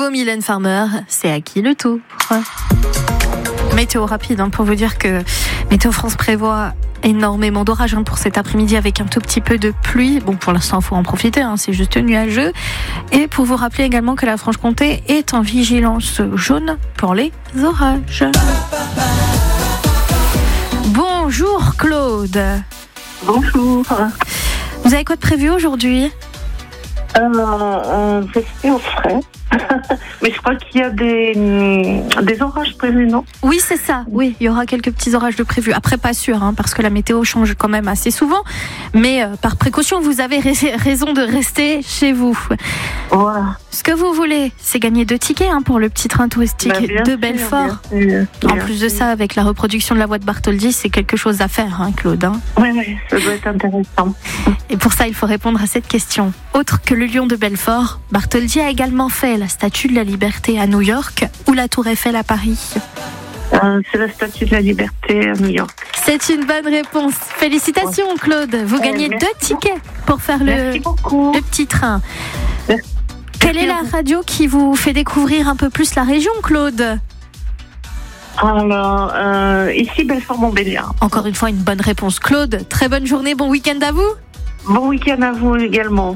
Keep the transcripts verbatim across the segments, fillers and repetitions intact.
nouveau Mylène Farmer, c'est à qui le tour? Météo rapide hein, pour vous dire que Météo France prévoit énormément d'orages hein, pour cet après-midi avec un tout petit peu de pluie. Bon, pour l'instant, il faut en profiter, hein, c'est juste nuageux. Et pour vous rappeler également que la Franche-Comté est en vigilance jaune pour les orages. Bonjour Claude. Bonjour. Vous avez quoi de prévu aujourd'hui? euh, J'espère au frais. Mais je crois qu'il y a des, des orages prévus, non? Oui, c'est ça. Oui, il y aura quelques petits orages de prévus. Après, pas sûr, hein, parce que la météo change quand même assez souvent. Mais euh, par précaution, vous avez raison de rester chez vous. Voilà. Ce que vous voulez, c'est gagner deux tickets hein, pour le petit train touristique bah, de Belfort. Bien sûr, bien sûr. En plus de ça, avec la reproduction de la voix de Bartholdi, c'est quelque chose à faire, hein, Claude. Hein. Oui, oui, ça doit être intéressant. Et pour ça, il faut répondre à cette question. Autre que le lion de Belfort, Bartholdi a également fait la Statue de la Liberté à New York ou la Tour Eiffel à Paris. euh, C'est la Statue de la Liberté à New York. C'est une bonne réponse. Félicitations, ouais. Claude. Vous euh, gagnez deux tickets pour faire le, le petit train. Merci. Quelle est la radio qui vous fait découvrir un peu plus la région, Claude? Alors, euh, ici, Belfort-Montbéliard. Encore une fois, une bonne réponse, Claude. Très bonne journée, bon week-end à vous. Bon week-end à vous également.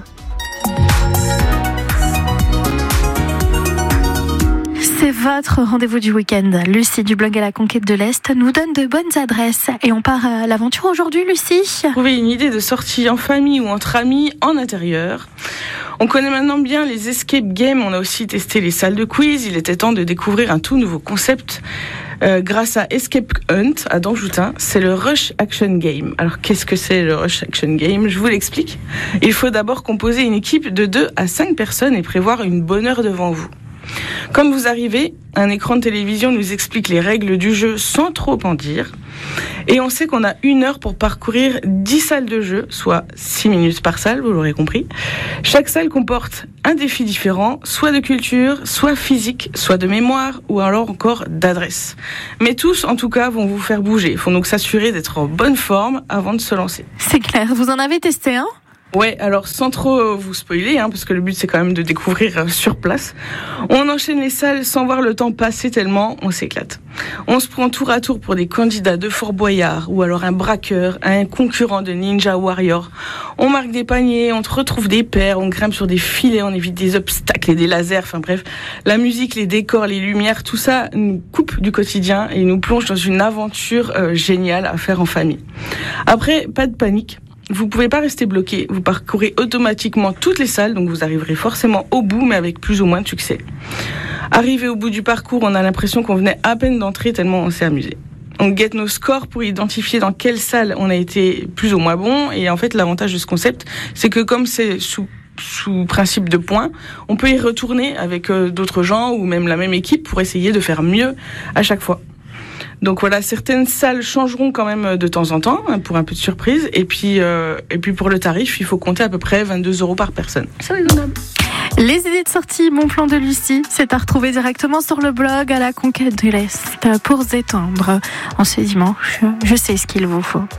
C'est votre rendez-vous du week-end. Lucie du blog à la conquête de l'Est nous donne de bonnes adresses. Et on part à l'aventure aujourd'hui, Lucie. Trouver une idée de sortie en famille ou entre amis en intérieur. On connaît maintenant bien les escape games. On a aussi testé les salles de quiz. Il était temps de découvrir un tout nouveau concept euh, grâce à Escape Hunt à Danjoutin. C'est le Rush Action Game. Alors, qu'est-ce que c'est le Rush Action Game? Je vous l'explique. Il faut d'abord composer une équipe de deux à cinq personnes et prévoir une bonne heure devant vous. Comme vous arrivez, un écran de télévision nous explique les règles du jeu sans trop en dire. Et on sait qu'on a une heure pour parcourir dix salles de jeu, soit six minutes par salle, vous l'aurez compris. Chaque salle comporte un défi différent, soit de culture, soit physique, soit de mémoire, ou alors encore d'adresse. Mais tous, en tout cas, vont vous faire bouger. Il faut donc s'assurer d'être en bonne forme avant de se lancer. C'est clair, vous en avez testé un ? Ouais, alors sans trop vous spoiler, hein, parce que le but c'est quand même de découvrir euh, sur place. On enchaîne les salles sans voir le temps passer tellement on s'éclate. On se prend tour à tour pour des candidats de Fort Boyard ou alors un braqueur, un concurrent de Ninja Warrior. On marque des paniers, on retrouve des paires, on grimpe sur des filets, on évite des obstacles et des lasers. Enfin bref, la musique, les décors, les lumières, tout ça nous coupe du quotidien et nous plonge dans une aventure euh, géniale à faire en famille. Après, pas de panique. Vous pouvez pas rester bloqué, vous parcourez automatiquement toutes les salles, donc vous arriverez forcément au bout, mais avec plus ou moins de succès. Arrivé au bout du parcours, on a l'impression qu'on venait à peine d'entrer tellement on s'est amusé. On guette nos scores pour identifier dans quelle salle on a été plus ou moins bon, et en fait l'avantage de ce concept, c'est que comme c'est sous sous principe de points, on peut y retourner avec euh, d'autres gens ou même la même équipe pour essayer de faire mieux à chaque fois. Donc voilà, certaines salles changeront quand même de temps en temps pour un peu de surprise. Et puis, euh, et puis pour le tarif, il faut compter à peu près vingt-deux euros par personne. C'est raisonnable. Les idées de sortie, mon plan de Lucie, c'est à retrouver directement sur le blog à la conquête de l'Est pour se détendre en ce dimanche. Je sais ce qu'il vous faut.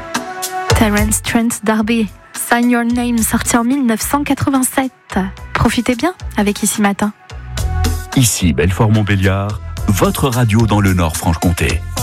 Terence Trent D'Arby, Sign Your Name, sorti en dix-neuf cent quatre-vingt-sept. Profitez bien avec Ici Matin. Ici Belfort-Montbéliard, votre radio dans le Nord Franche-Comté.